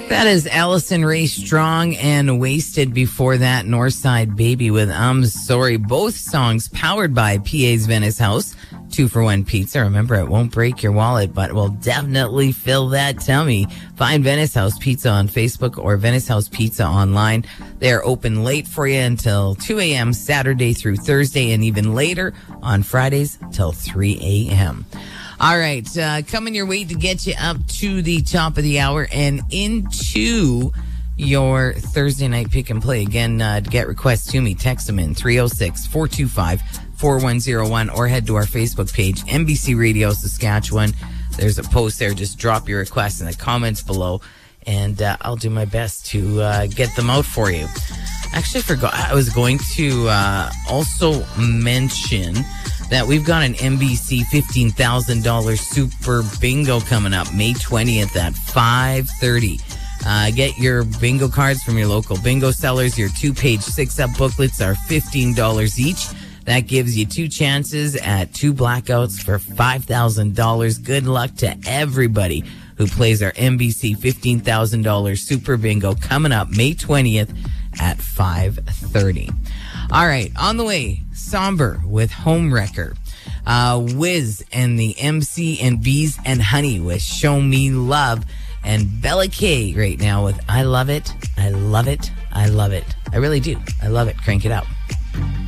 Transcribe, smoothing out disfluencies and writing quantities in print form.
That is Allison Ray Strong and Wasted. Before that, Northside Baby with I'm Sorry. Both songs powered by PA's Venice House. 2-for-1 pizza. Remember, it won't break your wallet, but will definitely fill that tummy. Find Venice House Pizza on Facebook or Venice House Pizza online. They are open late for you until 2 a.m. Saturday through Thursday, and even later on Fridays till 3 a.m. All right, coming your way to get you up to the top of the hour and into your Thursday night pick and play. Again, to get requests to me, text them in 306-425-4101 or head to our Facebook page, NBC Radio Saskatchewan. There's a post there. Just drop your requests in the comments below, and I'll do my best to get them out for you. Actually, I forgot. I was going to also mention that we've got an NBC $15,000 Super Bingo coming up May 20th at 5:30. Get your bingo cards from your local bingo sellers. Your 2-page 6-up booklets are $15 each. That gives you 2 chances at 2 blackouts for $5,000. Good luck to everybody who plays our NBC $15,000 Super Bingo coming up May 20th at 5:30. All right, on the way, Somber with Homewrecker. Wiz and the MC and Bees and Honey with Show Me Love. And Bella K right now with I Love It, I Love It, I Love It. I really do. I love it. Crank it up.